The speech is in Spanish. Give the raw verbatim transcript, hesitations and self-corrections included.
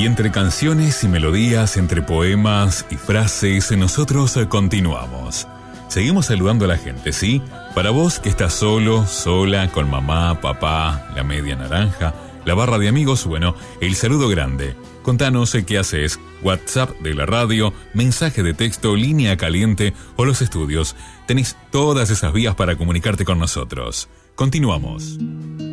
Y entre canciones y melodías, entre poemas y frases, nosotros continuamos. Seguimos saludando a la gente, ¿sí? Para vos que estás solo, sola, con mamá, papá, la media naranja, la barra de amigos, bueno, el saludo grande. Contanos qué haces, WhatsApp de la radio, mensaje de texto, línea caliente o los estudios. Tenés todas esas vías para comunicarte con nosotros. Continuamos.